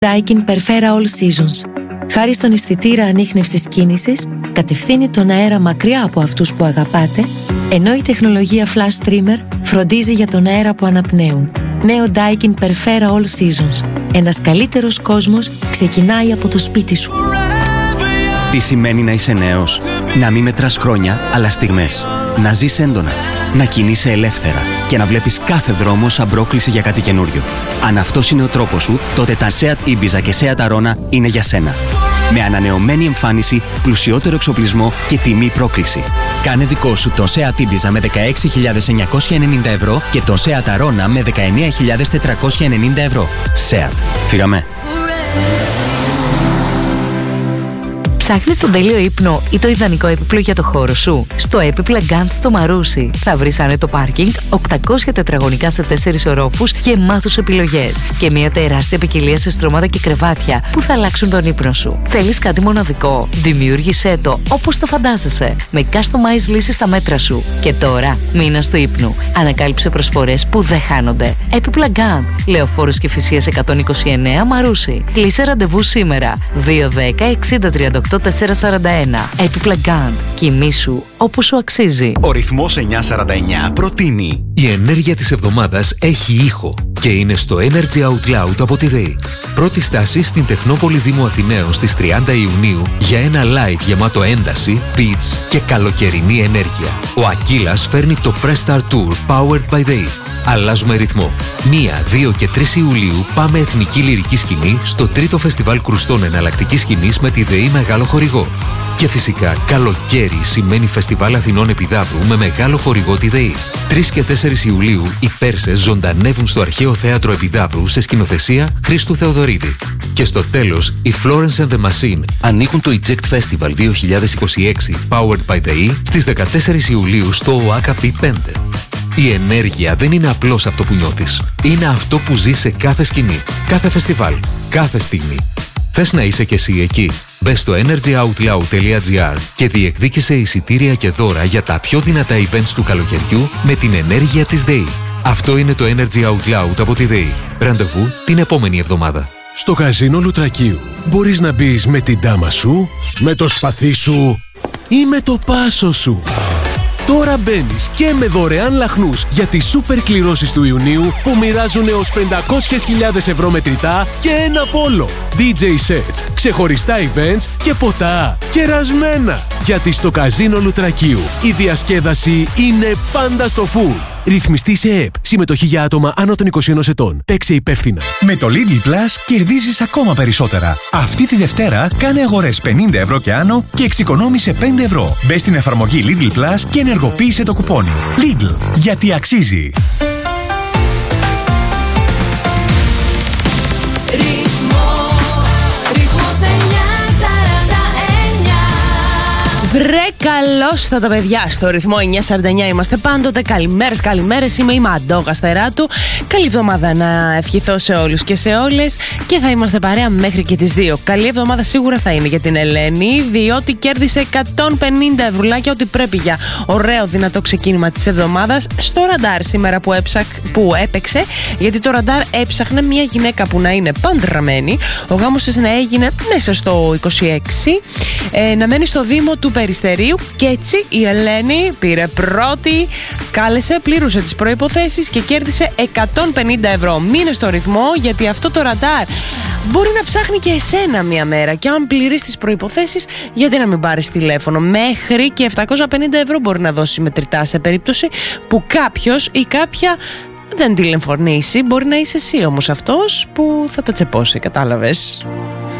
Daikin Perfera All Seasons. Χάρη στον αισθητήρα ανίχνευσης κίνησης, κατευθύνει τον αέρα μακριά από αυτούς που αγαπάτε, ενώ η τεχνολογία Flash Trimmer φροντίζει για τον αέρα που αναπνέουν. Νέο Daikin Perfera All Seasons. Ένας καλύτερος κόσμος ξεκινάει από το σπίτι σου. Τι σημαίνει να είσαι νέος? Να μην μετράς χρόνια, αλλά στιγμές. Να ζεις έντονα. Να κινείσαι ελεύθερα και να βλέπεις κάθε δρόμο σαν πρόκληση για κάτι καινούριο. Αν αυτός είναι ο τρόπος σου, τότε τα Seat Ibiza και Seat Arona είναι για σένα. Με ανανεωμένη εμφάνιση, πλουσιότερο εξοπλισμό και τιμή πρόκληση. Κάνε δικό σου το Seat Ibiza με 16.990 ευρώ και το Seat Arona με 19.490 ευρώ. Seat. Φύγαμε. Ψάχνεις τον τέλειο ύπνο ή το ιδανικό έπιπλο για το χώρο σου? Στο Έπιπλα Gant στο Μαρούσι θα βρεις άνετο πάρκινγκ, 800 τετραγωνικά σε 4 ορόφους και μάθους επιλογές. Και μια τεράστια ποικιλία σε στρώματα και κρεβάτια που θα αλλάξουν τον ύπνο σου. Θέλεις κάτι μοναδικό? Δημιούργησέ το όπως το φαντάζεσαι, με customized λύσεις στα μέτρα σου. Και τώρα, μήνας του ύπνου. Ανακάλυψε προσφορές που δεν χάνονται. Έπιπλα Gant, Λεωφόρος Κηφισίας 129 Μαρούσι. Κλείσε ραντεβού σήμερα. 210 6038 441. Έπιπλα Gant. Κοιμήσου όπως σου αξίζει. Ο ρυθμός 949 προτείνει. Η ενέργεια της εβδομάδας έχει ήχο και είναι στο Energy Out Loud από τη ΔΕΗ. Πρώτη στάση στην Τεχνόπολη Δήμου Αθηναίων στις 30 Ιουνίου για ένα live γεμάτο ένταση, beats και καλοκαιρινή ενέργεια. Ο Ακύλας φέρνει το Press Start Tour Powered by ΔΕΗ. Αλλάζουμε ρυθμό. 1, 2 και 3 Ιουλίου πάμε Εθνική Λυρική Σκηνή στο τρίτο Φεστιβάλ Κρουστών Εναλλακτικής Σκηνής με τη ΔΕΗ μεγάλο χορηγό. Και φυσικά καλοκαίρι σημαίνει Φεστιβάλ Αθηνών Επιδαύρου με μεγάλο χορηγό τη ΔΕΗ. 3 και 4 Ιουλίου οι Πέρσες ζωντανεύουν στο Αρχαίο Θέατρο Επιδαύρου σε σκηνοθεσία Χρήστου Θεοδωρίδη. Και στο τέλος, οι Florence and the Machine ανοίγουν το Eject Festival 2026 Powered by ΔΕΗ στις 14 Ιουλίου στο ΟΑΚΑ P5. Η ενέργεια δεν είναι απλώς αυτό που νιώθεις. Είναι αυτό που ζεις σε κάθε σκηνή, κάθε φεστιβάλ, κάθε στιγμή. Θες να είσαι κι εσύ εκεί? Μπες στο energyoutloud.gr και διεκδίκησε εισιτήρια και δώρα για τα πιο δυνατά events του καλοκαιριού με την ενέργεια της ΔΕΗ. Αυτό είναι το Energy Out Loud από τη ΔΕΗ. Ραντεβού την επόμενη εβδομάδα. Στο καζίνο Λουτρακίου μπορείς να μπεις με την τάμα σου, με το σπαθί σου ή με το πάσο σου. Τώρα μπαίνεις και με δωρεάν λαχνούς για τις σούπερ κληρώσεις του Ιουνίου που μοιράζουν έως 500.000 ευρώ μετρητά και ένα πόλο. DJ sets, ξεχωριστά events και ποτά. Κερασμένα! Γιατί στο καζίνο Λουτρακίου η διασκέδαση είναι πάντα στο full. Ρυθμιστή σε ΕΕΠ. Συμμετοχή για άτομα άνω των 21 ετών. Παίξε υπεύθυνα. Με το Lidl Plus κερδίζεις ακόμα περισσότερα. Αυτή τη Δευτέρα κάνε αγορές 50 ευρώ και άνω και εξοικονόμησε 5 ευρώ. Μπες στην εφαρμογή Lidl Plus και ενεργοποίησε το κουπόνι. Lidl. Γιατί αξίζει. Βρε καλώς τα παιδιά, στο ρυθμό 949 είμαστε πάντοτε. Καλημέρες, είμαι η Μαντόγα Στεράτου. Καλή εβδομάδα να ευχηθώ σε όλους και σε όλες και θα είμαστε παρέα μέχρι και τις 2. Καλή εβδομάδα σίγουρα θα είναι για την Ελένη, διότι κέρδισε 150 ευρουλάκια, ό,τι πρέπει για ωραίο δυνατό ξεκίνημα της εβδομάδας στο ραντάρ σήμερα που έπαιξε, γιατί το ραντάρ έψαχνε μια γυναίκα που να είναι παντρεμένη, ο γάμος της να έγινε μέσα στο 26, να μένει στο Δήμο του Περιστερίου, και έτσι η Ελένη πήρε πρώτη, κάλεσε, πλήρωσε τις προϋποθέσεις και κέρδισε 150 ευρώ. Μείνε στο ρυθμό, γιατί αυτό το ραντάρ μπορεί να ψάχνει και εσένα μια μέρα, και αν πληρείς τις προϋποθέσεις, γιατί να μην πάρεις τηλέφωνο? Μέχρι και 750 ευρώ μπορεί να δώσει μετρητά σε περίπτωση που κάποιος ή κάποια δεν τηλεφωνήσει. Μπορεί να είσαι εσύ όμως αυτός που θα τα τσεπώσει, κατάλαβες?